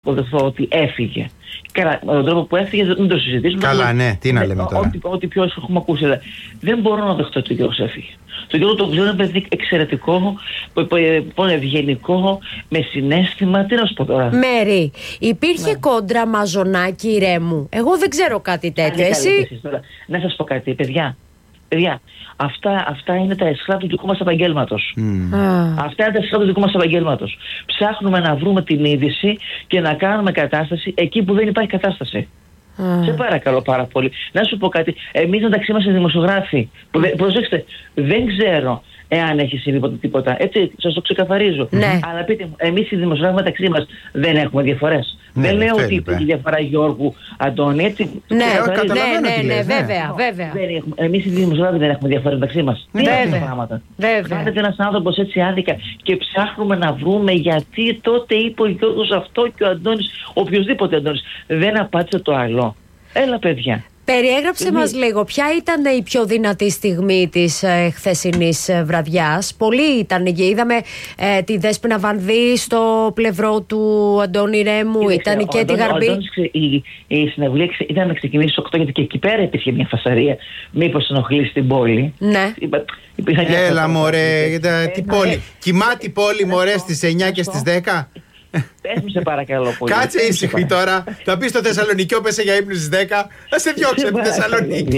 αποδεχθώ ότι έφυγε. Καλά, με τον τρόπο που έφυγε δεν το συζητήσουμε. Καλά, ναι, τι να λέμε τώρα. Ό,τι πιο έχουμε ακούσει. Δεν μπορώ να δεχτώ ότι ο Γιώργος έφυγε. Το Γιώργο το ξέρω, είναι παιδί εξαιρετικό, ευγενικό, με συναίσθημα. Τι να σου πω τώρα. Μέρη, υπήρχε κόντρα Μαζονάκη Ρέμου? Εγώ δεν ξέρω κάτι τέτοιο. Εσύ. Να σας πω κάτι, παιδιά. Αυτά είναι τα εσχρά του δικού μας επαγγέλματος. Αυτά είναι τα εσχρά του δικού μας επαγγέλματος. Ψάχνουμε να βρούμε την είδηση και να κάνουμε κατάσταση εκεί που δεν υπάρχει κατάσταση. Σε παρακαλώ πάρα πολύ. Να σου πω κάτι. Εμείς μεταξύ μας οι δημοσιογράφοι, προσέξτε, δεν ξέρω εάν έχει συμβεί ποτέ τίποτα. Έτσι, σας το ξεκαθαρίζω. Ναι. Αλλά πείτε μου, εμείς οι δημοσιογράφοι μεταξύ μας δεν έχουμε διαφορές. Ναι, δεν λέω ότι υπάρχει διαφορά Γιώργου Αντώνη. Έτσι, ναι, βέβαια. Εμείς οι δημοσιογράφοι δεν έχουμε διαφορές μεταξύ μας. Τι είναι αυτά τα πράγματα. Κάθεται ένας άνθρωπος έτσι άδικα και ψάχνουμε να βρούμε γιατί τότε είπε ο Γιώργος αυτό και ο Αντώνης, οποιοδήποτε Αντώνης, δεν απάντησε το άλλο. Έλα, παιδιά. Περιέγραψε μας λίγο, ποια ήταν η πιο δυνατή στιγμή της χθεσινής βραδιάς? Πολλοί ήταν εκεί. Είδαμε τη Δέσποινα Βανδύ στο πλευρό του Αντώνη Ρέμου, ήταν η Κέτη Γαρμπή. Η συναυλία ήταν να ξεκινήσει στις 8, γιατί και εκεί πέρα υπήρχε μια φασαρία. Μήπως ενοχλήσει την πόλη. Ναι. Έλα μωρέ, τι πόλη. Κοιμάται η πόλη μωρέ στις 9 και στις 10. Πες μου σε παρακαλώ πολύ. Κάτσε ήσυχη τώρα. Θα πεις στο Θεσσαλονικιό πέσε για ύπνο στις 10. Θα σε διώξει από τη Θεσσαλονίκη.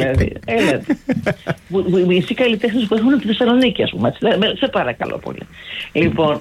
Μισοί καλλιτέχνες που έχουν από τη Θεσσαλονίκη, ας πούμε. Σε παρακαλώ πολύ. Λοιπόν,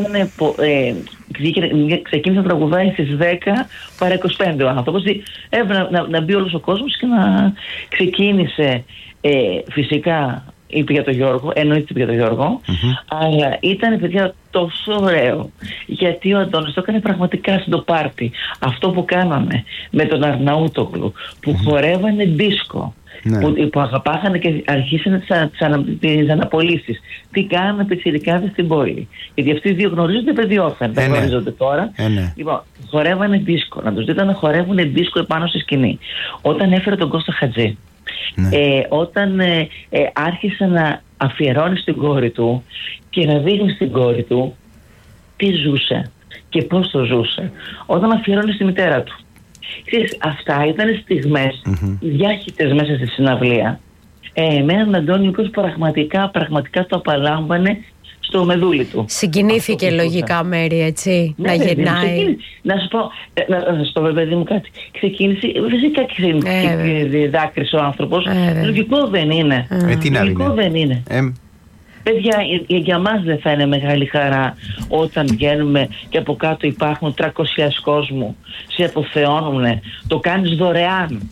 ξεκίνησε να τραγουδάει στις 10 παρά 25 ο άνθρωπος. Έπρεπε να μπει όλος ο κόσμος και να ξεκίνησε φυσικά. Είπε για τον Γιώργο, εννοείται είπε για τον Γιώργο, αλλά ήταν, παιδιά, τόσο ωραίο. Γιατί ο Αντώνης το έκανε πραγματικά στο πάρτι. Αυτό που κάναμε με τον Αρναούτογλου, που χορεύανε δίσκο, που αγαπάχανε και αρχίσανε τις αναπολύσεις. Τι κάνανε πιτσιρικάδες στην πόλη. Γιατί αυτοί οι δύο γνωρίζονται παιδιόφεν, δεν γνωρίζονται τώρα. Λοιπόν, χορεύανε δίσκο. Να τους δείτε να χορεύουν δίσκο επάνω στη σκηνή. Όταν έφερε τον Κώστα Χατζή, όταν άρχισε να αφιερώνει στην κόρη του και να δείχνει στην κόρη του τι ζούσε και πώς το ζούσε, όταν αφιερώνει στη μητέρα του. Ξέρεις, αυτά ήταν στιγμές διάχυτες μέσα στη συναυλία. Με έναν Αντώνη ο οποίος πραγματικά το απαλάμβανε στο μεδούλι του. Συγκινήθηκε λογικά, Μέρη, έτσι, να γυρνάει. Να σου πω, να σου πω, παιδί μου, κάτι. Ξεκίνησε, φυσικά και δάκρυσε ο άνθρωπος. Λογικό δεν είναι. Λογικό δεν είναι. Παιδιά, για μας δεν θα είναι μεγάλη χαρά όταν βγαίνουμε και από κάτω υπάρχουν 300.000 κόσμου, σε αποθεώνουν, το κάνεις δωρεάν,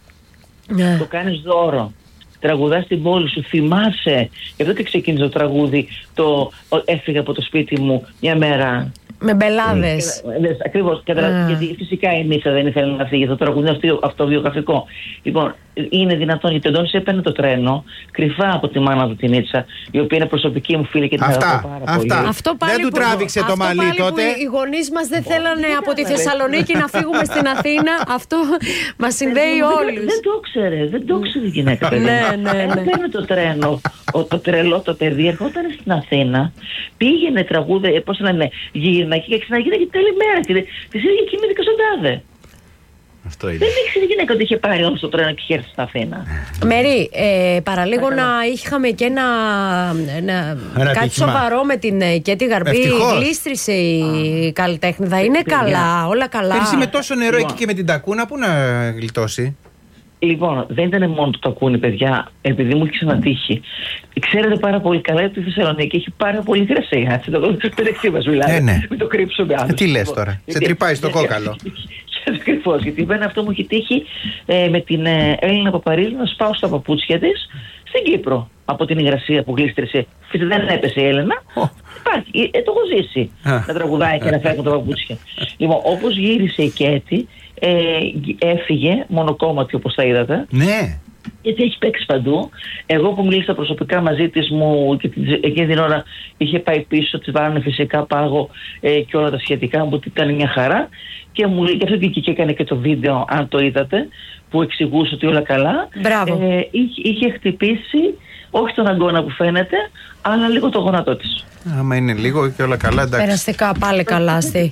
το κάνεις δώρο. Τραγουδάς στην πόλη σου, θυμάσαι. Γι' αυτό και ξεκίνησε το τραγούδι. Έφυγα από το σπίτι μου μια μέρα. Με μπελάδες. Ακριβώς. Γιατί φυσικά η Νίτσα δεν ήθελε να φύγει. Το τραγούδι είναι αυτοβιογραφικό. Λοιπόν, είναι δυνατόν, γιατί ο Αντώνης έπαιρνε το τρένο κρυφά από τη μάνα του την Νίτσα, η οποία είναι προσωπική μου φίλη και την αγαπώ πάρα πολύ. Αυτό πάλι δεν του τράβηξε το μαλλί τότε. Οι γονείς μας δεν θέλανε από τη Θεσσαλονίκη να φύγουμε στην Αθήνα. Αυτό μας συνδέει όλους. Δεν το ξέρε η γυναίκα, παιδί. Έπαιρνε το τρένο. Το τρελό το παιδί ερχόταν στην Αθήνα, πήγαινε τραγούδι, πώς να είναι, γύρνα και ξαναγύρνα και καλημέρα. Της έλεγε κοιμήθηκα στον τάδε. Αυτό είναι. Δεν ήξερε η γυναίκα ότι είχε πάρει όμως το τρένο και είχε έρθει στην Αθήνα. Μέρη, παραλίγο να είχαμε και κάτι σοβαρό με την Κέτη Γαρμπή. Γλίστρισε η καλλιτέχνη. Θα είναι καλά, όλα καλά. Πέρσι με τόσο νερό εκεί και με την τακούνα, πού να γλιτώσει. Λοιπόν, δεν ήταν μόνο το τακούνι, παιδιά, επειδή μου έχει ξανατύχει. Ξέρετε πάρα πολύ καλά ότι η Θεσσαλονίκη έχει πάρα πολύ κρασί. Δεν εκτίμας μιλάμε. Μην το κρύψουμε άλλο. Τι λες τώρα, σε τρυπάει στο κόκαλο. Ακριβώς, γιατί εμένα αυτό μου έχει τύχει με την Έλληνα Παπαρίζου να σπάω στα παπούτσια της στην Κύπρο. Από την υγρασία που γλίστρισε. Φυσικά δεν έπεσε η Έλληνα. Υπάρχει, το έχω ζήσει. Να τραγουδάει και να φέρνει τα παπούτσια. Λοιπόν, όπως γύρισε η Κέτη, έφυγε μονοκόμματη, όπως τα είδατε. Ναι. Γιατί έχει παίξει παντού. Εγώ που μίλησα προσωπικά μαζί της μου και εκείνη την ώρα είχε πάει πίσω, της βάλανε φυσικά πάγο και όλα τα σχετικά, μου ήταν μια χαρά. Και μου λέει, και αυτό και έκανε και το βίντεο, αν το είδατε, που εξηγούσε ότι όλα καλά. Είχε χτυπήσει, όχι τον αγκώνα που φαίνεται, αλλά λίγο το γόνατό της. Άμα είναι λίγο και όλα καλά, εντάξει. Περαστικά πάλι καλά,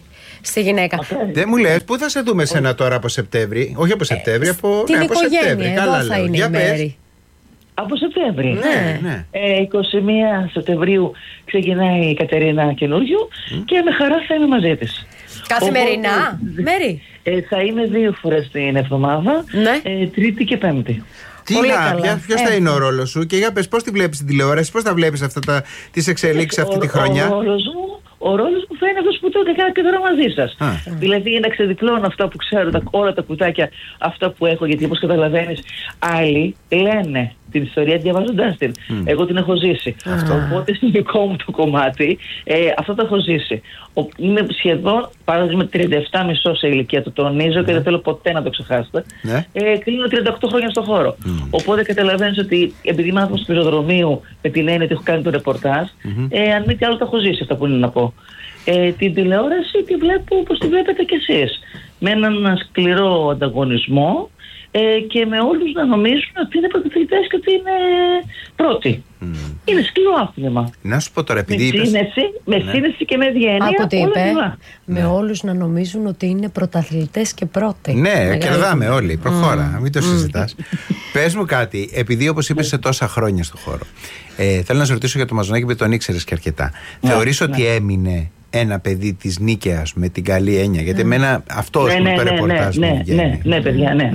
στη γυναίκα. Δεν μου λες, πού θα σε δούμε σένα τώρα από Σεπτέμβρη? Όχι από Σεπτέμβρη, από Σεπτέμβρη. Καλά θα είναι η Μέρη. Από Σεπτέμβρη. Ναι. 21 Σεπτεμβρίου ξεκινάει η Κατερίνα καινούριο και με χαρά θα είμαι μαζί της. Καθημερινά, Μέρη? Θα είμαι 2 φορές την εβδομάδα, Τρίτη και Πέμπτη. Ποιος θα είναι ο ρόλος σου και για πες πώς τη βλέπεις την τηλεόραση, πώς τα βλέπεις τις εξελίξεις αυτή τη χρονιά? Ο ρόλος μου θα είναι αυτός που το έκανα και τώρα μαζί σας. Δηλαδή να ξεδιπλώνω αυτά που ξέρω, όλα τα κουτάκια, αυτά που έχω, γιατί όπως καταλαβαίνεις, άλλοι λένε την ιστορία διαβάζοντάς την. Εγώ την έχω ζήσει. Οπότε στο δικό μου το κομμάτι, αυτό το έχω ζήσει. Είμαι σχεδόν, παράδειγμα 37,5 σε ηλικία, το τονίζω και δεν θέλω ποτέ να το ξεχάσετε. Κλείνω 38 χρόνια στον χώρο. Οπότε καταλαβαίνεις ότι επειδή είμαι άνθρωπος του πεζοδρομίου, με την έννοια ότι έχω κάνει το ρεπορτάζ, αν μη τι άλλο το έχω ζήσει αυτά που είναι να πω. Την τηλεόραση τη βλέπω όπως τη βλέπετε κι εσείς. Με έναν σκληρό ανταγωνισμό και με όλους να νομίζουν ότι είναι πρωταθλητές και ότι είναι πρώτοι. Είναι σκληρό άθλημα. Να σου πω τώρα, επειδή με σύνεση και με διένεια. Άκου τι είπε. Με όλους να νομίζουν ότι είναι πρωταθλητές και πρώτοι. Ναι, κερδάμε όλοι. Προχώρα, μην το συζητάς. Πες μου κάτι, επειδή όπως είπες σε τόσα χρόνια στο χώρο, θέλω να σε ρωτήσω για το Μαζονάκι που τον ήξερες και αρκετά. Θεωρείς ότι έμεινε ένα παιδί της νίκαιας με την καλή έννοια? Γιατί εμένα αυτό το ρεπορτάζ μου βγαίνει. Ναι, παιδιά, ναι.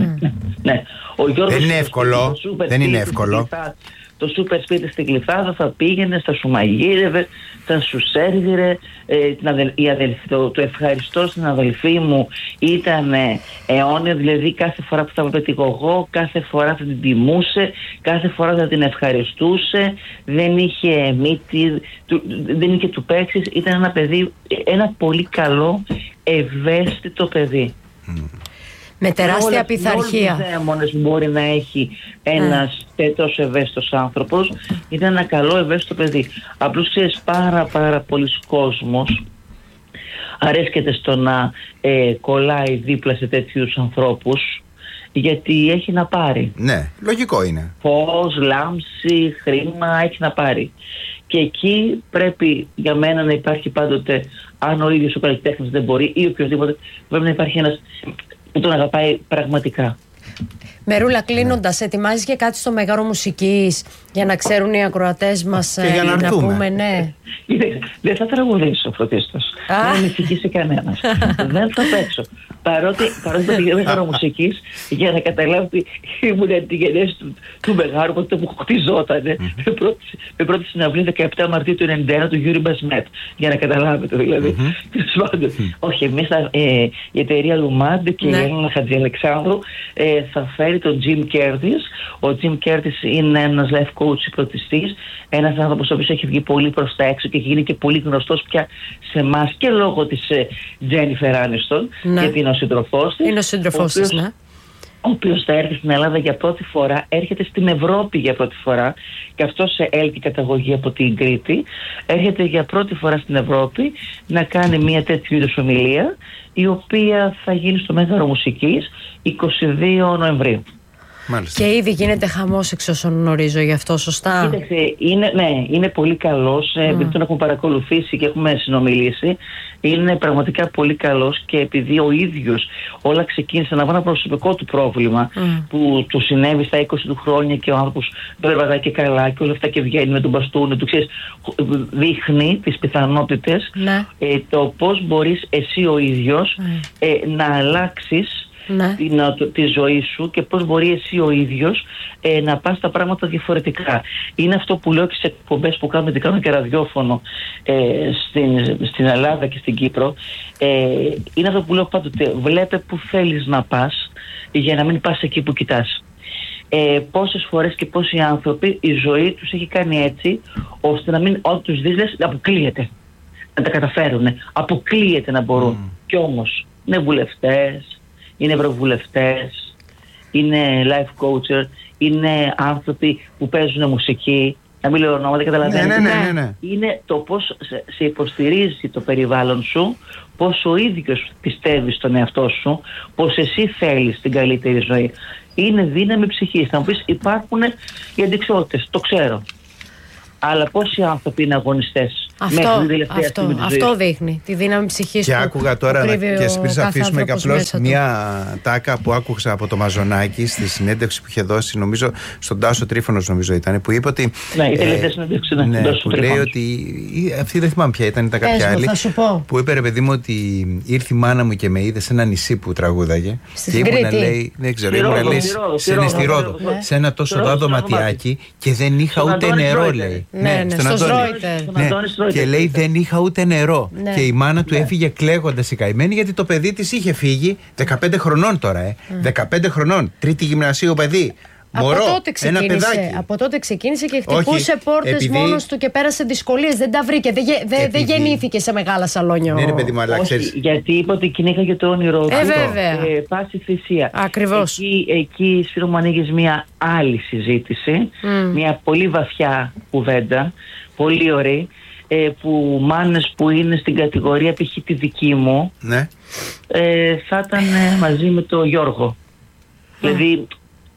Δεν είναι εύκολο. Δεν είναι εύκολο. Το σούπερ σπίτι στην Γλυφάδα θα πήγαινε, θα σου μαγείρευε, θα σου σέρβιρε. Το ευχαριστώ στην αδελφή μου ήταν αιώνιο, δηλαδή κάθε φορά που θα βλέπει εγώ, κάθε φορά θα την τιμούσε, κάθε φορά θα την ευχαριστούσε, δεν είχε μύτη, δεν είχε του παίξεις, ήταν ένα παιδί, ένα πολύ καλό, ευαίσθητο παιδί. Με τεράστια πειθαρχία. Με όλους τους δαίμονες που μπορεί να έχει ένας τόσο ευαίσθητος άνθρωπος, ήταν ένα καλό ευαίσθητο παιδί. Απλώς ξέρεις, πάρα πολλοί κόσμος αρέσκεται στο να κολλάει δίπλα σε τέτοιους ανθρώπους, γιατί έχει να πάρει. Ναι, λογικό είναι. Φως, λάμψη, χρήμα, έχει να πάρει. Και εκεί πρέπει για μένα να υπάρχει πάντοτε, αν ο ίδιος ο καλλιτέχνης δεν μπορεί ή οποιοδήποτε, πρέπει να υπάρχει ένας που τον αγαπάει πραγματικά. Μερούλα, κλείνοντας, ετοιμάζεις και κάτι στο Μέγαρο Μουσικής για να ξέρουν οι ακροατές μας να πούμε, ναι? Δεν θα τραγουδήσω, φροντίστως. Δεν με ησυχήσει κανένας. Δεν θα παίξω. Παρότι το πηγαίνω Μέγαρο Μουσικής, για να καταλάβω ότι ήμουν την γενέση του Μεγάρου, οπότε μου χτιζότανε. Με πρώτη συναυλή 17 Μαρτίου του 1991 του Γιούρι Μπασμέτ. Για να καταλάβετε δηλαδή. Όχι, εμείς η εταιρεία Λουμάντ και η Έλληνα Χατζιαλεξάνδρου θα φέρει τον Jim Curtis. Ο Jim Curtis είναι ένας life coach πρωτιστής, ένας άνθρωπος ο οποίος έχει βγει πολύ προς τα έξω και έχει γίνει και πολύ γνωστός πια σε εμάς και λόγω της Jennifer Aniston, γιατί είναι ο σύντροφός της. Είναι ο σύντροφός της, ναι. Ο οποίος θα έρθει στην Ελλάδα για πρώτη φορά, έρχεται στην Ευρώπη για πρώτη φορά, και αυτό σε έλκη καταγωγή από την Κρήτη, έρχεται για πρώτη φορά στην Ευρώπη να κάνει μια τέτοιου είδους ομιλία, η οποία θα γίνει στο Μέγαρο Μουσικής 22 Νοεμβρίου. Μάλιστα. Και ήδη γίνεται χαμός εξ όσων γνωρίζω γι' αυτό, σωστά? Κοίταξε, είναι πολύ καλός, επειδή τον έχουμε παρακολουθήσει και έχουμε συνομιλήσει, είναι πραγματικά πολύ καλός, και επειδή ο ίδιος όλα ξεκίνησε να βρει ένα προσωπικό του πρόβλημα που του συνέβη στα 20 του χρόνια και ο άνθρωπος δεν περπατάει και καλά και όλα αυτά και βγαίνει με τον μπαστούνι του, ξέρεις, δείχνει τις πιθανότητες, το πώς μπορείς εσύ ο ίδιος να αλλάξεις τη ζωή σου και πώς μπορεί εσύ ο ίδιος να πας τα πράγματα διαφορετικά. Είναι αυτό που λέω και σε εκπομπές που κάνουμε, κάνω και ραδιόφωνο στην Ελλάδα και στην Κύπρο. Είναι αυτό που λέω πάντοτε: βλέπε που θέλεις να πας για να μην πας εκεί που κοιτάς. Πόσες φορές και πόσοι άνθρωποι η ζωή τους έχει κάνει έτσι ώστε να μην, ό,τι τους δεις λες, αποκλείεται να τα καταφέρουν, αποκλείεται να μπορούν. Κι όμως είναι βουλευτές, είναι ευρωβουλευτές, είναι life coacher, είναι άνθρωποι που παίζουν μουσική. Να μην λέω ονόματα, καταλαβαίνετε. Ναι. Είναι το πώς σε υποστηρίζει το περιβάλλον σου, πώς ο ίδιος πιστεύεις στον εαυτό σου, πώς εσύ θέλεις την καλύτερη ζωή. Είναι δύναμη ψυχής. Θα μου πεις, υπάρχουν οι αντιξιότητες, το ξέρω. Αλλά πόσοι άνθρωποι είναι αγωνιστές Αυτό δείχνει τη δύναμη ψυχής. Και άκουγα τώρα, και πριν αφήσουμε απλώς μια τάκα που άκουγα από το Μαζονάκη στη συνέντευξη που είχε δώσει, νομίζω στον Τάσο Τρίφωνος, νομίζω ήταν, που είπε ότι. Ναι, η τελευταία συνέντευξη που λέει ότι. Αυτή δεν θυμάμαι ποια ήταν κάποια άλλη. Που είπε, ρε παιδί μου, ότι ήρθε η μάνα μου και με είδε σε ένα νησί που τραγούδαγε. Και ήμουν, λέει, δεν ξέρω, ήμουν, λέει, στη Ρόδο, σε ένα τόσο δάδο ματιάκι και δεν είχα ούτε νερό, λέει. Ναι, στον Αντώνη. Και λέει δεν είχα ούτε νερό. Και η μάνα του έφυγε κλαίγοντας η καημένη, γιατί το παιδί της είχε φύγει 15 χρονών τώρα. 15 χρονών, τρίτη γυμνασίου παιδί. Μωρό, ένα παιδάκι. Από τότε ξεκίνησε και χτυπούσε πόρτες μόνος του και πέρασε δυσκολίες. Δεν τα βρήκε. Δεν γεννήθηκε σε μεγάλα σαλόνια. Ναι, παιδί μου, αλλά ξέρεις. Γιατί είπε ότι κυνήγαγε το όνειρό του. Βέβαια. Πάση θυσία. Ακριβώς. Εκεί Σπύρο μου ανοίγεις μια άλλη συζήτηση. Μια πολύ βαθιά κουβέντα. Πολύ ωραία. Που μάνες που είναι στην κατηγορία π.χ. τη δική μου, ναι, θα ήταν μαζί με τον Γιώργο. Δηλαδή,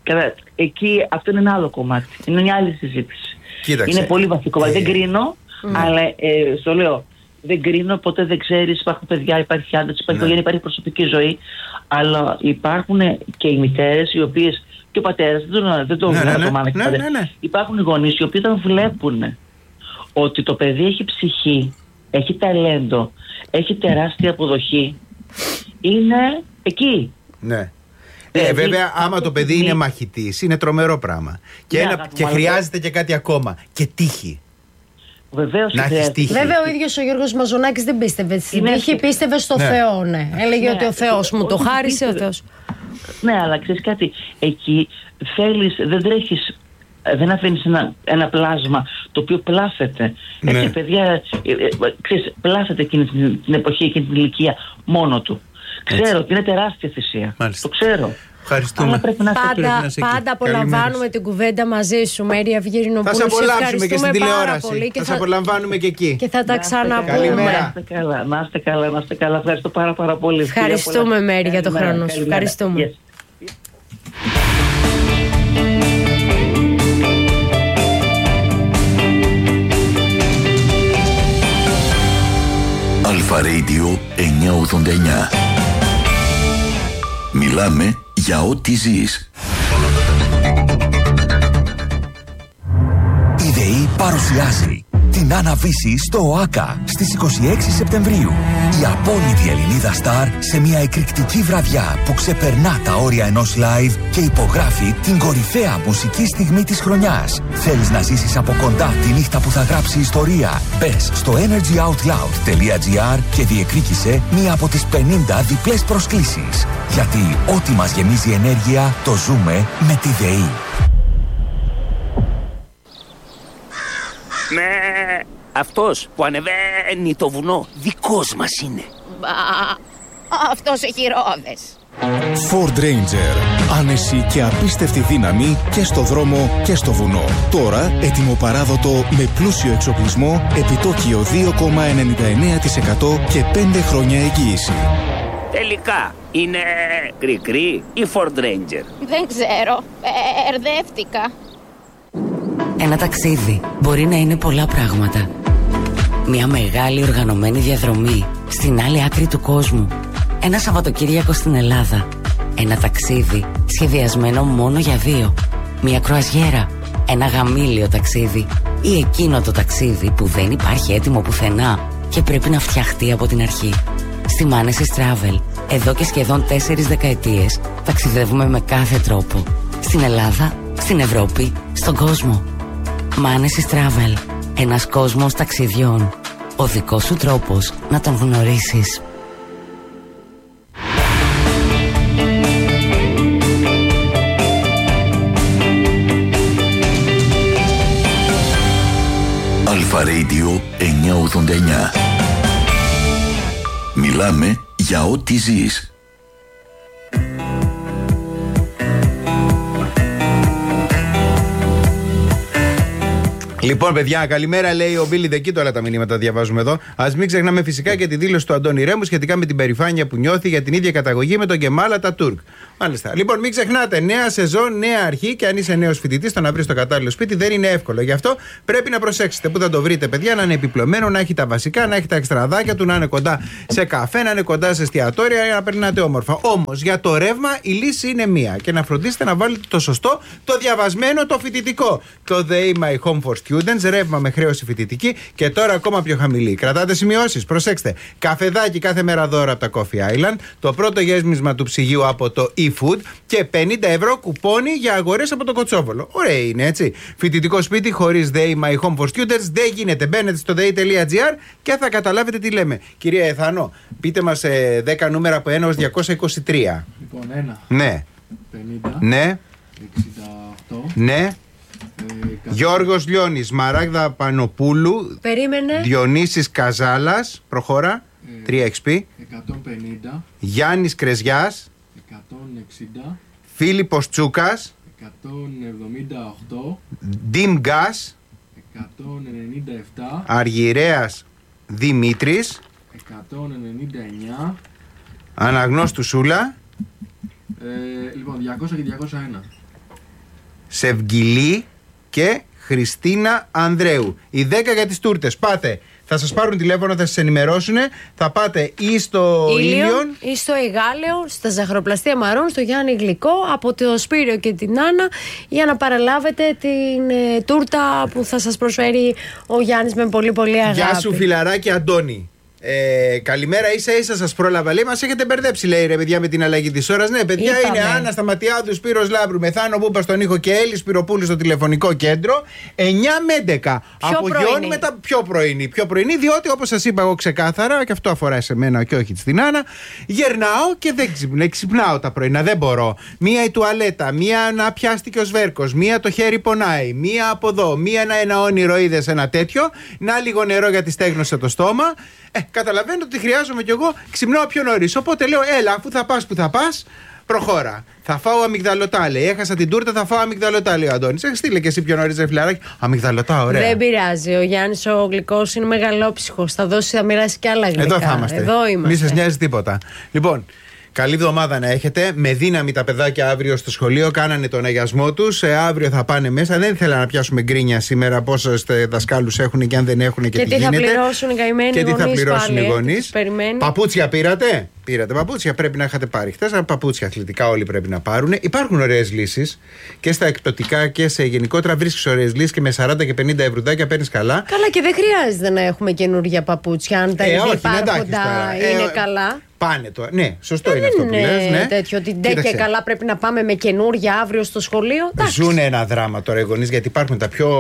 εκεί αυτό είναι ένα άλλο κομμάτι. Είναι μια άλλη συζήτηση. Κοίταξε. Είναι πολύ βαθικό. Δεν κρίνω, αλλά στο λέω, δεν κρίνω, ποτέ δεν ξέρεις. Υπάρχουν παιδιά, υπάρχει άντρας, υπάρχει οικογένεια, υπάρχει προσωπική ζωή. Αλλά υπάρχουν και οι μητέρες οι οποίες, και ο πατέρας, δεν το βλέπω το μάνα και πατέρα. Υπάρχουν οι γονείς οι οποίοι όταν βλέπουν ότι το παιδί έχει ψυχή, έχει ταλέντο, έχει τεράστια αποδοχή, είναι εκεί. Ναι. Βέβαια, άμα το παιδί είναι μαχητής, είναι τρομερό πράγμα. Και χρειάζεται και κάτι ακόμα. Και τύχη. Βεβαίως να έχεις τύχη. Βέβαια, ο ίδιος ο Γιώργος Μαζονάκης δεν πίστευε στην τύχη, πίστευε στο Θεό. Ναι. Έλεγε ότι ο Θεός μου το χάρισε, ο Θεός. Ναι, αλλά ξέρεις κάτι, εκεί θέλεις, δεν τρέχεις. Δεν αφήνεις ένα πλάσμα το οποίο πλάθεται. Έτσι, παιδιά, ξέρεις, πλάθεται εκείνη την εποχή, εκείνη την ηλικία μόνο του. Ξέρω ότι είναι τεράστια θυσία. Μάλιστα. Το ξέρω. Ευχαριστούμε. Πάντα απολαμβάνουμε την κουβέντα μαζί σου, Μέρη Αυγερινοπούλου. Θα σε απολαύσουμε και στην τηλεόραση. Θα σε απολαμβάνουμε και εκεί. Και θα τα ξαναπούμε. Καλημέρα. Να είστε καλά. Ευχαριστώ πάρα πολύ. Ευχαριστούμε, Μέρη, για το χρόνο σου. Ευχαριστούμε. Αλφα Radio 989. Μιλάμε για ό,τι ζεις. Η ΔΕΗ παρουσιάζει την Άννα-Βύση στο ΟΑΚΑ στις 26 Σεπτεμβρίου. Η απόλυτη Ελληνίδα στάρ σε μια εκρηκτική βραδιά που ξεπερνά τα όρια ενός live και υπογράφει την κορυφαία μουσική στιγμή της χρονιάς. Θέλεις να ζήσεις από κοντά τη νύχτα που θα γράψει ιστορία? Μπες στο energyoutloud.gr και διεκδίκησε μία από τις 50 διπλές προσκλήσεις. Γιατί ό,τι μας γεμίζει ενέργεια το ζούμε με τη ΔΕΗ. Ναι, αυτός που ανεβαίνει το βουνό δικός μας είναι. Αυτός έχει ρόδες. Ford Ranger. Άνεση και απίστευτη δύναμη και στο δρόμο και στο βουνό. Τώρα ετοιμοπαράδοτο με πλούσιο εξοπλισμό, επιτόκιο 2,99% και 5 χρόνια εγγύηση. Τελικά είναι κρικρή ή Ford Ranger? Δεν ξέρω, ερδεύτηκα. Ένα ταξίδι μπορεί να είναι πολλά πράγματα. Μια μεγάλη οργανωμένη διαδρομή στην άλλη άκρη του κόσμου. Ένα Σαββατοκύριακο στην Ελλάδα. Ένα ταξίδι σχεδιασμένο μόνο για δύο. Μια κρουαζιέρα. Ένα γαμήλιο ταξίδι. Ή εκείνο το ταξίδι που δεν υπάρχει έτοιμο πουθενά και πρέπει να φτιαχτεί από την αρχή. Στη Manesis Travel, εδώ και σχεδόν 4 δεκαετίες, ταξιδεύουμε με κάθε τρόπο. Στην Ελλάδα, στην Ευρώπη, στον κόσμο. Manesis Travel. Ένας κόσμος ταξιδιών. Ο δικός σου τρόπος να τον γνωρίσεις. Αλφα Radio 989. Μιλάμε για ό,τι ζεις. Λοιπόν, παιδιά, καλημέρα, λέει ο Μπίλι Δεκίτο. Όλα τα μηνύματα διαβάζουμε εδώ. Ας μην ξεχνάμε φυσικά και τη δήλωση του Αντώνη Ρέμου σχετικά με την περηφάνεια που νιώθει για την ίδια καταγωγή με τον Κεμάλ Ατατούρκ. Μάλιστα. Λοιπόν, μην ξεχνάτε, νέα σεζόν, νέα αρχή. Και αν είσαι νέος φοιτητής, το να βρεις το κατάλληλο σπίτι δεν είναι εύκολο. Γι' αυτό πρέπει να προσέξετε που θα το βρείτε, παιδιά, να είναι επιπλωμένο, να έχει τα βασικά, να έχει τα εξτραδάκια του, να είναι κοντά σε καφέ, να είναι κοντά σε εστιατόρια για να περνάτε όμορφα. Όμως για το ρεύμα η λύση είναι μία. Και να φροντίσετε να βάλετε το σωστό, το διαβασμένο, το φοιτητικό. Το The My Home for Students, ρεύμα με χρέωση φοιτητική και τώρα ακόμα πιο χαμηλή. Κρατάτε σημειώσεις, προσέξτε. Καφεδάκι κάθε μέρα δώρο από τα Coffee Island, το πρώτο γέμισμα του ψυγείου από το eFood και 50 ευρώ κουπόνι για αγορές από το Κοτσόβολο. Ωραία είναι, έτσι. Φοιτητικό σπίτι χωρίς They My Home for Students δεν γίνεται. Μπαίνετε στο they.gr και θα καταλάβετε τι λέμε. Κυρία Εθάνο, πείτε μας 10 νούμερα από 1 ως 223. Λοιπόν, 1. Ναι. 50. Ναι. 68. Ναι. Γιώργος Λιώνης, Μαράγδα Πανοπούλου. Περίμενε. Διονύσης Καζάλας, προχώρα. 3XP. 150. Γιάννης Κρεζιάς. 160. Φίλιππος Τσούκας. 178. Ντιμ Γκάς. 197. Αργυρέας Δημήτρης. 199. Αναγνώστου Σούλα. Λοιπόν, 200 και 201. Σευγγυλή και Χριστίνα Ανδρέου. Οι 10 για τις τούρτες. Πάτε. Θα σας πάρουν τηλέφωνο, θα σας ενημερώσουν. Θα πάτε ή στο Ήλιον ή στο Εγάλεο, στα Ζαχαροπλαστεία Μαρών, στο Γιάννη Γλυκό, από το Σπύριο και την Άννα, για να παραλάβετε την τούρτα που θα σας προσφέρει ο Γιάννης με πολύ πολύ αγάπη. Γεια σου, φιλαράκι Αντώνη. Καλημέρα, ίσα-ίσα σας πρόλαβα. Λέει, μας έχετε μπερδέψει, λέει, ρε παιδιά, με την αλλαγή της ώρας. Ναι, παιδιά, είπαμε. Είναι Άννα Σταματιάδου, Σπύρος Λάμπρου, Μεθάνο Μπούπα στον ήχο και Έλλη Σπυροπούλου στο τηλεφωνικό κέντρο. 9 με 11. Απογειώνουμε τα πιο πρωινή, διότι όπως σας είπα εγώ ξεκάθαρα, και αυτό αφορά σε μένα και όχι στην Άννα, γερνάω και δεν ξυπνάω τα πρωινά. Δεν μπορώ. Μία η τουαλέτα, μία να πιάστηκε ο σβέρκος, μία το χέρι πονάει, μία από εδώ, μία ένα όνειρο είδες ένα τέτοιο, να λίγο νερό γιατί στέγνωσε το στόμα. Καταλαβαίνω ότι χρειάζομαι κι εγώ, ξυπνάω πιο νωρίς. Οπότε λέω, έλα, αφού θα πας που θα πας, προχώρα. Θα φάω αμυγδαλωτά, λέει. Έχασα την τούρτα, θα φάω αμυγδαλωτά, λέει ο Αντώνης. Στείλε και εσύ πιο νωρίς, ρε φιλαράκι. Αμυγδαλωτά, ωραία. Δεν πειράζει. Ο Γιάννης ο Γλυκός είναι μεγαλόψυχος. Θα μοιράσει κι άλλα γλυκά. Εδώ θα είμαστε. Εδώ είμαστε. Μη σας νοιάζει τίποτα. Λοιπόν. Καλή εβδομάδα να έχετε. Με δύναμη τα παιδάκια αύριο στο σχολείο. Κάνανε τον αγιασμό τους. Αύριο θα πάνε μέσα. Δεν ήθελα να πιάσουμε γκρίνια σήμερα πόσους δασκάλους έχουν και αν δεν έχουν και τι γίνεται. Και τι θα πληρώσουν οι καημένοι γονείς. Και τι θα πληρώσουν οι γονείς. Παπούτσια πήρατε. Πήρατε παπούτσια. Πρέπει να είχατε πάρει χθες. Παπούτσια αθλητικά όλοι πρέπει να πάρουν. Υπάρχουν ωραίες λύσεις και στα εκπτωτικά και σε γενικότερα. Βρίσκεις ωραίες λύσεις και με 40 και 50 ευρουδάκια παίρνεις καλά. Καλά, και δεν χρειάζεται να έχουμε καινούργια παπούτσια. Αν τα υπάρχοντα είναι καλά. Πάνε τώρα. Ναι, σωστό είναι αυτό που λες. Ναι. Τέτοιο ότι ντε και καλά πρέπει να πάμε με καινούρια αύριο στο σχολείο. Ζουν ένα δράμα τώρα οι γονείς, γιατί υπάρχουν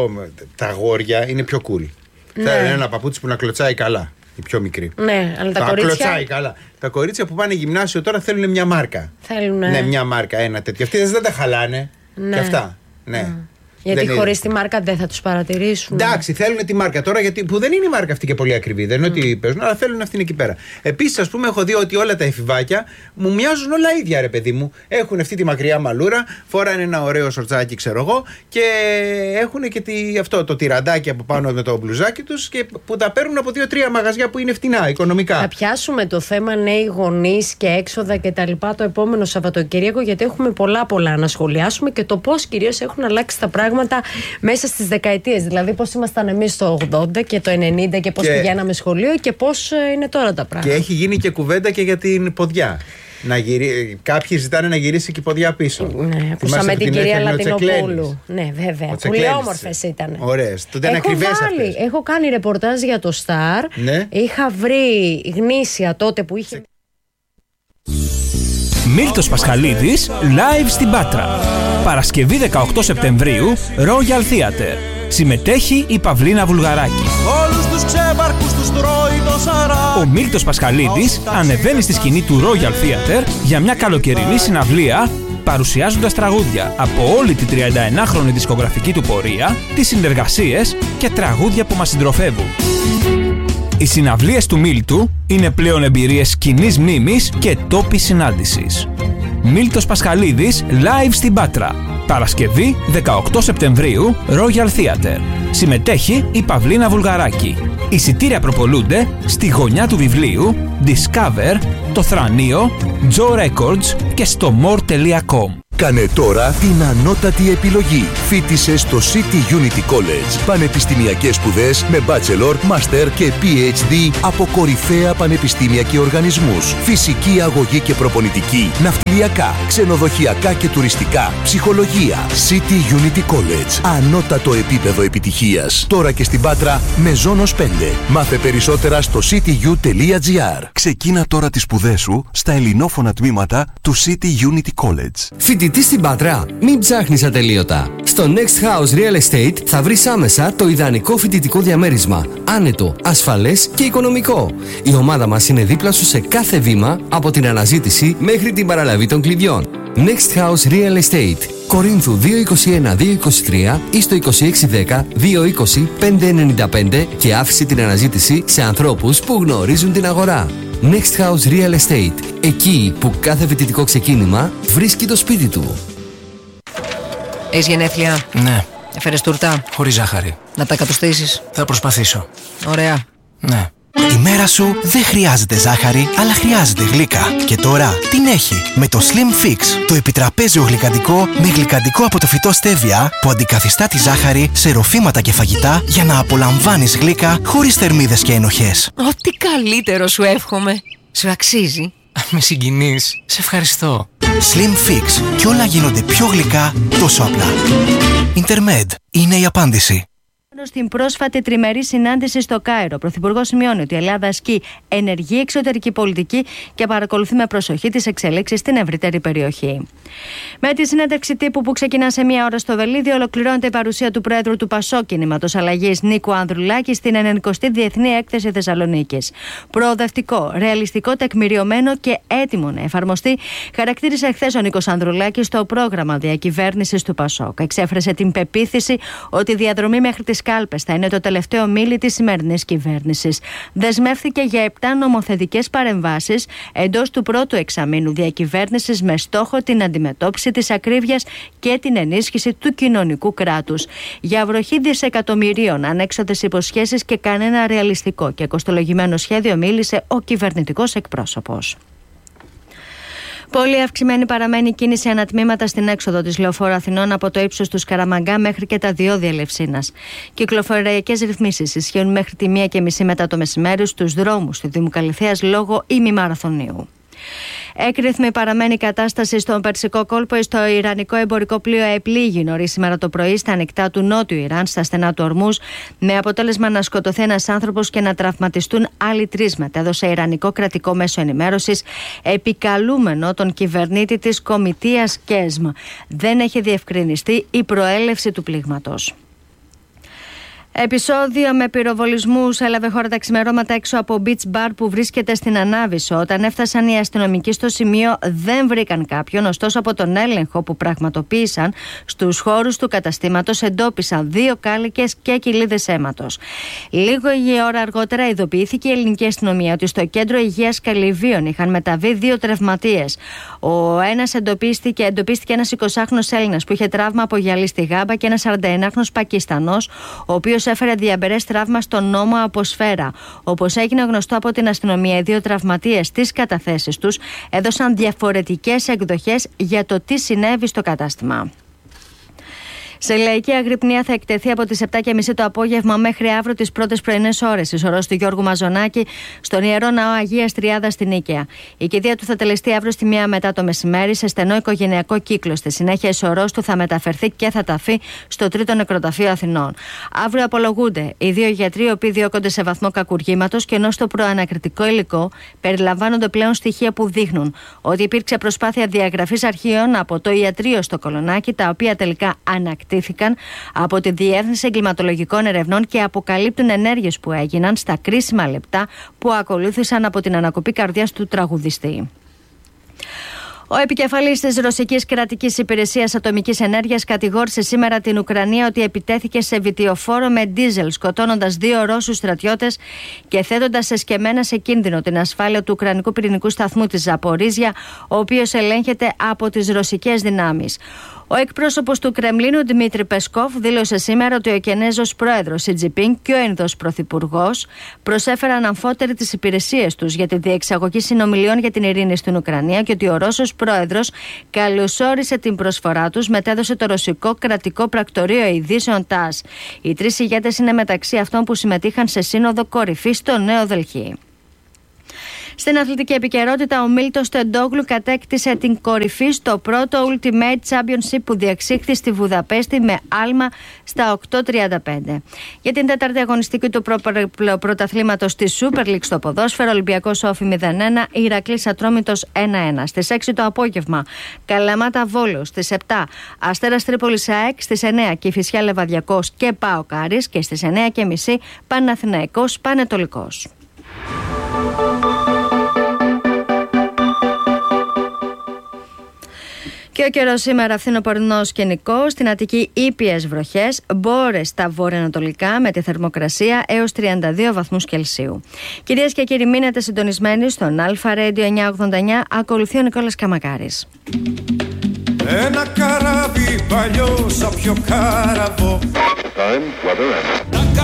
τα αγόρια είναι πιο cool. Ναι. Θέλουν ένα παπούτσι που να κλωτσάει καλά. Οι πιο μικροί. Ναι, αλλά τα κορίτσια. Κλωτσάει καλά. Τα κορίτσια που πάνε γυμνάσιο τώρα θέλουν μια μάρκα. Ναι, μια μάρκα, ένα τέτοιο. Αυτοί δεν τα χαλάνε. Ναι. Και αυτά. Ναι. Γιατί χωρίς τη μάρκα δεν θα τους παρατηρήσουν. Εντάξει, θέλουν τη μάρκα τώρα, γιατί που δεν είναι η μάρκα αυτή και πολύ ακριβή. Δεν είναι ότι παίζουν, αλλά θέλουν αυτήν εκεί πέρα. Επίσης, ας πούμε, έχω δει ότι όλα τα εφηβάκια μου μοιάζουν όλα ίδια, ρε παιδί μου. Έχουν αυτή τη μακριά μαλούρα, φοράνε ένα ωραίο σορτσάκι, ξέρω εγώ, και έχουν και αυτό το τυραντάκι από πάνω με το μπλουζάκι τους και που τα παίρνουν από 2-3 μαγαζιά που είναι φτηνά οικονομικά. Θα πιάσουμε το θέμα νέοι γονείς και έξοδα κτλ. Το επόμενο Σαββατοκύριακο, γιατί έχουμε πολλά να σχολιάσουμε και το πώς κυρίως έχουν αλλάξει τα πράγματα μέσα στις δεκαετίες. Δηλαδή, πώς ήμασταν εμείς το 80 και το 90 και πώς πηγαίναμε σχολείο και πώς είναι τώρα τα πράγματα. Και έχει γίνει και κουβέντα και για την ποδιά. Κάποιοι ζητάνε να γυρίσει και η ποδιά πίσω. Ναι, ακούσαμε την κυρία Λατινοπούλου. Ναι, βέβαια. Πολύ όμορφες ήταν. Ωραίες. Τότε είναι ακριβές αυτές. Έχω κάνει ρεπορτάζ για το Star. Ναι. Είχα βρει γνήσια τότε που είχε. Μίλτος Πασχαλίδης, live στην Πάτρα. Παρασκευή 18 Σεπτεμβρίου, Royal Theatre. Συμμετέχει η Παυλίνα Βουλγαράκη. Όλους τους ξέμπαρκους τους τρώει το σαρά. Ο Μίλτος Πασχαλίδης ανεβαίνει στη σκηνή του Royal Theatre για μια καλοκαιρινή συναυλία, παρουσιάζοντας τραγούδια από όλη τη 31χρονη δισκογραφική του πορεία, τις συνεργασίες και τραγούδια που μας συντροφεύουν. Οι συναυλίες του Μίλτου είναι πλέον εμπειρίες κοινής μνήμης και τόπης συνάντησης. Μίλτος Πασχαλίδης, live στην Πάτρα. Παρασκευή 18 Σεπτεμβρίου, Royal Theatre. Συμμετέχει η Παυλίνα Βουλγαράκη. Εισιτήρια προπολούνται στη Γωνιά του Βιβλίου, Discover, το Θρανείο, Joe Records και στο more.com. Κάνε τώρα την ανώτατη επιλογή. Φοίτησε στο City Unity College. Πανεπιστημιακές σπουδές με bachelor, master και PhD από κορυφαία πανεπιστήμια και οργανισμούς. Φυσική αγωγή και προπονητική, ναυτιλιακά, ξενοδοχειακά και τουριστικά, ψυχολογία. City Unity College. Ανώτατο επίπεδο επιτυχίας. Τώρα και στην Πάτρα με Ζώνος 5. Μάθε περισσότερα στο cityu.gr. Ξεκίνα τώρα τις σπουδές σου στα ελληνόφωνα τμήματα του City Unity College. Φοιτητή στην Πάτρα, μην ψάχνεις ατελείωτα. Στο Next House Real Estate θα βρεις άμεσα το ιδανικό φοιτητικό διαμέρισμα. Άνετο, ασφαλές και οικονομικό. Η ομάδα μας είναι δίπλα σου σε κάθε βήμα, από την αναζήτηση μέχρι την παραλαβή των κλειδιών. Next House Real Estate. Κορίνθου 221-223 ή στο 2610-220-595 και άφησε την αναζήτηση σε ανθρώπους που γνωρίζουν την αγορά. Next House Real Estate. Εκεί που κάθε φοιτητικό ξεκίνημα βρίσκει το σπίτι του. Έχεις γενέθλια? Ναι. Έφερες τούρτα? Χωρίς ζάχαρη. Να τα κατοστήσεις? Θα προσπαθήσω. Ωραία. Ναι. Η μέρα σου δεν χρειάζεται ζάχαρη, αλλά χρειάζεται γλύκα. Και τώρα την έχει με το Slim Fix, το επιτραπέζιο γλυκαντικό με γλυκαντικό από το φυτό στέβια που αντικαθιστά τη ζάχαρη σε ροφήματα και φαγητά για να απολαμβάνεις γλύκα χωρίς θερμίδες και ενοχές. Ό,τι καλύτερο σου εύχομαι. Σου αξίζει. Με συγκινείς. Σε ευχαριστώ. Slim Fix. Κι όλα γίνονται πιο γλυκά τόσο απλά. Intermed είναι η απάντηση. Στην πρόσφατη τριμερή συνάντηση στο Κάιρο, ο Πρωθυπουργός σημειώνει ότι η Ελλάδα ασκεί ενεργή εξωτερική πολιτική και παρακολουθεί με προσοχή τις εξελίξεις στην ευρύτερη περιοχή. Με τη συνέντευξη τύπου που ξεκινά σε μία ώρα στο Βελίδι, ολοκληρώνεται η παρουσία του Πρόεδρου του ΠΑΣΟΚ Κινήματος Αλλαγής Νίκου Ανδρουλάκη στην 90η Διεθνή Έκθεση Θεσσαλονίκης. Προοδευτικό, ρεαλιστικό, τεκμηριωμένο και έτοιμο να εφαρμοστεί, χαρακτήρισε εχθές ο Νίκος Ανδρουλάκης στο πρόγραμμα διακυβέρνησης του ΠΑΣΟΚ. Εξέφρασε την πεποίθηση ότι η διαδρομή μέχρι τις κάλπες θα είναι το τελευταίο μίλι της σημερινής κυβέρνησης. Δεσμεύθηκε για 7 νομοθετικές παρεμβάσεις εντός του πρώτου εξαμήνου διακυβέρνησης με στόχο την αντιμετώπιση της ακρίβειας και την ενίσχυση του κοινωνικού κράτους. Για βροχή δισεκατομμυρίων, ανέξοδες υποσχέσεις και κανένα ρεαλιστικό και κοστολογημένο σχέδιο μίλησε ο κυβερνητικός εκπρόσωπος. Πολύ αυξημένη παραμένει η κίνηση ανατμήματα στην έξοδο της Λεωφόρου Αθηνών από το ύψος του Σκαραμαγκά μέχρι και τα διόδια Ελευσίνας. Κυκλοφοριακές ρυθμίσεις ισχύουν μέχρι τη 1:30 μετά το μεσημέρι στους δρόμους του Δήμου Καλυθέας λόγω ημιμαραθωνίου. Έκρηθμη παραμένει η κατάσταση στον Περσικό κόλπο. Στο ιρανικό εμπορικό πλοίο επλήγει νωρίς σήμερα το πρωί στα ανοιχτά του νότιου Ιράν, στα στενά του Ορμούζ, με αποτέλεσμα να σκοτωθεί ένας άνθρωπος και να τραυματιστούν άλλοι 3, μετέδωσε ιρανικό κρατικό μέσο ενημέρωσης, επικαλούμενο τον κυβερνήτη της Κομιτείας Κέσμ. Δεν έχει διευκρινιστεί η προέλευση του πλήγματος. Επεισόδιο με πυροβολισμούς έλαβε χώρα τα ξημερώματα έξω από beach bar που βρίσκεται στην Ανάβησσο. Όταν έφτασαν οι αστυνομικοί στο σημείο δεν βρήκαν κάποιον, ωστόσο από τον έλεγχο που πραγματοποίησαν στους χώρους του καταστήματος εντόπισαν 2 κάλικες και κοιλίδες αίματος. Λίγη ώρα αργότερα ειδοποιήθηκε η ελληνική αστυνομία ότι στο κέντρο υγείας Καλυβίων είχαν μεταβεί 2 τραυματίες. Ο ένας εντοπίστηκε ένας 20χρονος Έλληνας που είχε τραύμα από γυαλί στη γάμπα και ένας 41χρονος Πακιστανός, ο οποίος έφερε διαμπερές τραύμα στον ώμο από σφαίρα. Όπως έγινε γνωστό από την αστυνομία, οι 2 τραυματίες στις καταθέσεις τους έδωσαν διαφορετικές εκδοχές για το τι συνέβη στο κατάστημα. Σε λαϊκή αγρυπνία θα εκτεθεί από τις 7:30 το απόγευμα μέχρι αύριο τις πρώτες πρωινές ώρες εις ορός του Γιώργου Μαζονάκη στον Ιερό Ναό Αγίας Τριάδας στην Νίκαια. Η κηδεία του θα τελεστεί αύριο στη 1 μετά το μεσημέρι σε στενό οικογενειακό κύκλο. Στη συνέχεια εις ορός του θα μεταφερθεί και θα ταφεί στο 3ο Νεκροταφείο Αθηνών. Αύριο απολογούνται οι 2 γιατροί οι οποίοι διώκονται σε βαθμό κακουργήματος, και ενώ στο προανακριτικό υλικό περιλαμβάνονται πλέον στοιχεία που δείχνουν ότι υπήρξε προσπάθεια διαγραφής αρχείων από το ιατρείο στο Κολονάκι, τα οποία τελικά ανακτήθηκαν από τη Διεύθυνση Εγκληματολογικών Ερευνών και αποκαλύπτουν ενέργειες που έγιναν στα κρίσιμα λεπτά που ακολούθησαν από την ανακοπή καρδιάς του τραγουδιστή. Ο επικεφαλής της Ρωσικής Κρατικής Υπηρεσίας Ατομικής Ενέργειας κατηγόρησε σήμερα την Ουκρανία ότι επιτέθηκε σε βιτιοφόρο με ντίζελ, σκοτώνοντας 2 Ρώσους στρατιώτες και θέτοντας εσκεμμένα σε κίνδυνο την ασφάλεια του Ουκρανικού πυρηνικού σταθμού της Ζαπορίζια, ο οποίος ελέγχεται από τις ρωσικές δυνάμεις. Ο εκπρόσωπος του Κρεμλίνου Δημήτρη Πεσκόφ δήλωσε σήμερα ότι ο Κινέζος πρόεδρος Σι Τζινπίνγκ και ο Ινδός πρωθυπουργός προσέφεραν αμφότεροι τις υπηρεσίες τους για τη διεξαγωγή συνομιλιών για την ειρήνη στην Ουκρανία και ότι ο Ρώσος πρόεδρος καλωσόρισε την προσφορά τους, μετέδωσε το ρωσικό κρατικό πρακτορείο ειδήσεων ΤΑΣ. Οι τρεις ηγέτες είναι μεταξύ αυτών που συμμετείχαν σε σύνοδο κορυφής στο Νέο Δελχή. Στην αθλητική επικαιρότητα, ο Μίλτος Τεντόγλου κατέκτησε την κορυφή στο πρώτο Ultimate Championship που διεξήχθη στη Βουδαπέστη με άλμα στα 8.35. Για την τέταρτη αγωνιστική του πρωταθλήματος της Super League στο ποδόσφαιρο, Ολυμπιακός Όφη 0-1, Ηρακλής Ατρόμητος 1-1. Στις 6 το απόγευμα, Καλαμάτα Βόλος, στις 7 Αστέρας Τρίπολης ΑΕΚ, στις 9 Κηφισιά Λεβαδιακός και ΠΑΟΚ Άρης και στις 9.30 Παναθηναϊκός Πανετολικός. Και ο καιρός σήμερα φθινοπορεινός και νικός, στην Αττική ήπιες βροχές, μπόρες στα βορειοανατολικά με τη θερμοκρασία έως 32 βαθμούς Κελσίου. Κυρίες και κύριοι, μείνετε συντονισμένοι στον Αλφα Radio 989, ακολουθεί ο Νικόλας Καμακάρης. Ένα καράβι παλιό σαν πιο κάραβο.